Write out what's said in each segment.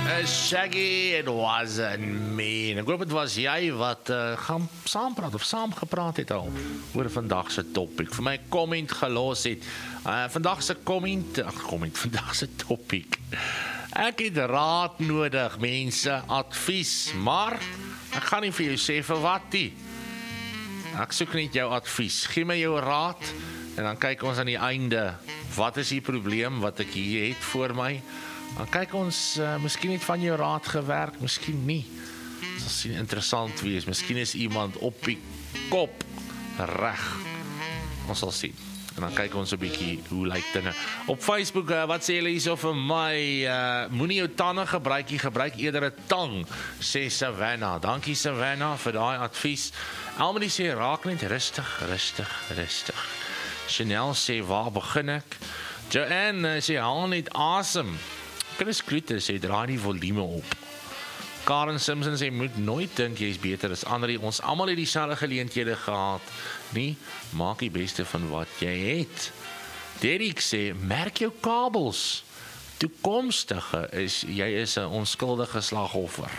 Shaggy, it wasn't me. Ek hoop het was jy wat gaan saampraat of saamgepraat het al oor vandag se topic. Vir my comment gelos het. Vandag se vandag se topic. Ek het raad nodig, mense, advies, maar ek gaan nie vir jou sê vir wat nie. Ek soek net jou advies. Gee my jou raad en dan kyk ons aan die einde. Wat is die probleem wat ek hier het voor my? Dan kyk ons, miskien het van jou raad gewerk, miskien nie. Dit sal interessant wees. Miskien is iemand op die kop reg. Ons sal sien. En dan kyk ons 'n bietjie hoe lyk dinge. Op Facebook, wat sê julle hierso vir my? Moenie jou tande gebruik nie, gebruik eerder 'n tang, sê Savannah. Dankie Savannah vir daai advies. Elmarie sê raak net rustig. Chanel sê waar begin ek? Joanne sê haal net asem. Chris Klute sê draai die volume op. Karen Simpson sê moet nooit dink jy is beter as ander. Ons almal het dieselfde geleenthede gehad. Nie, maak die beste van wat jy het. Derek sê merk jou kabels. Toekomstige is jy is 'n onskuldige slagoffer.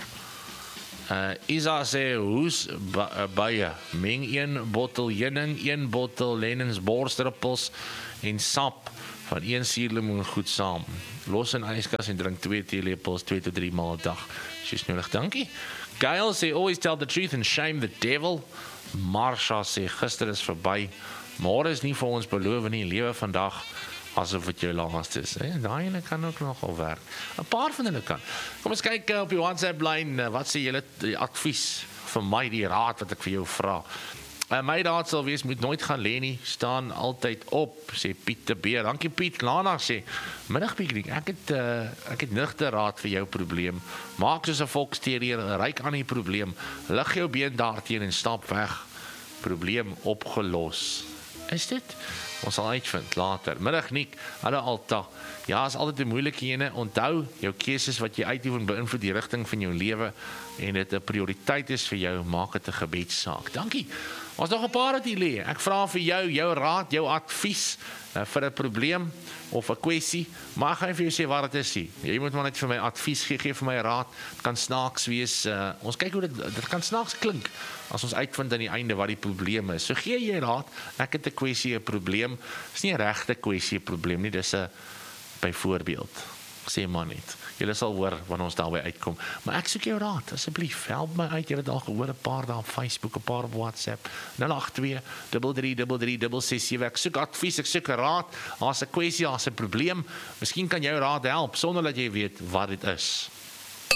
Isa sê hoes baie. Meng 1 bottel heuning, 1 bottel Lennens borsdruppels en sap van 1 suurlemoen goed saam. Los in yskas en drink 2 teelepels 2 tot 3 maal 'n dag. Dis nodig, dankie. Gail sê always tell the truth and shame the devil. Marsha sê gister is verby. Môre is nie vir ons beloof nie. Lewe vandag asof dit jou laaste is. Daai ene kan ook nogal werk. 'n Paar van hulle kan. Kom ons kyk op die WhatsApp lyn. Wat sê julle advies vir my, die raad wat ek vir jou vra? My raad sal wees, moet nooit gaan lê nie, staan altyd op, sê Piet de Beer. Dankie Piet. Lana sê, middag Piet, ek het nigter raad vir jou probleem. Maak soos 'n volksterrier, ryk aan die probleem. Lig jou been daarteen en stap weg. Probleem opgelos. Is dit? Ons sal uitvind later. Middag Niek, hallo Alta. Ja, is altyd 'n moeilike ene. Onthou, jou keuses wat jy uitoefen beïnvloed die rigting van jou lewe en dit 'n prioriteit is vir jou, maak dit 'n gebedssaak. Dankie. Ons nog 'n paar wat hier lê. Ek vra vir jou raad, jou advies vir 'n probleem of 'n kwessie, maar ek gaan vir jou sê wat dit is nie. Jy moet maar net vir my advies gee vir my raad. Dit kan snaaks wees. Ons kyk hoe dit kan snaaks klink as ons uitvind aan die einde wat die probleem is. So gee jy raad. Ek het 'n kwessie, 'n probleem. Dis nie 'n regte kwessie, 'n probleem nie. Dis 'n byvoorbeeld. Sê maar net. Julle sal hoor wanneer ons daarby uitkom. Maar ek soek jou raad, asseblief. Help my uit. Julle het al gehoor 'n paar daar op Facebook, 'n paar op WhatsApp. 082 3333 667. Ek soek advies, ek soek raad. As 'n kwessie, as 'n probleem, miskien kan jou raad help sonder dat jy weet wat dit is.